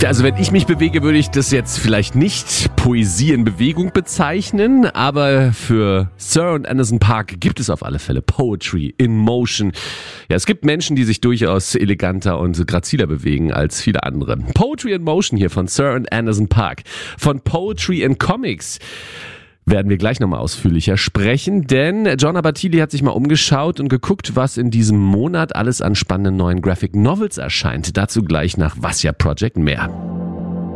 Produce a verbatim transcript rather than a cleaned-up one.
Also wenn ich mich bewege, würde ich das jetzt vielleicht nicht Poesie in Bewegung bezeichnen, aber für Sir und Anderson .Paak gibt es auf alle Fälle Poetry in Motion. Ja, es gibt Menschen, die sich durchaus eleganter und graziler bewegen als viele andere. Poetry in Motion hier von Sir und Anderson .Paak. Von Poetry in Comics werden wir gleich nochmal ausführlicher sprechen, denn John Abatili hat sich mal umgeschaut und geguckt, was in diesem Monat alles an spannenden neuen Graphic Novels erscheint. Dazu gleich nach Was ja Project mehr.